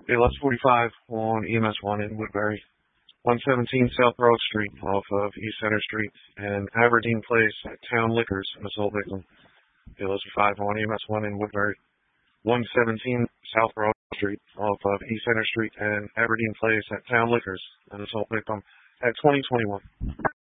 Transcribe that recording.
ALS 45 on EMS 1 in Woodbury. 117 South Broad Street off of East Center Street, and Aberdeen Place at Town Liquors, an assault victim. ALS 5 on EMS 1 in Woodbury. 117 South Broad Street off of East Center Street, and Aberdeen Place at Town Liquors, an assault victim at 2021.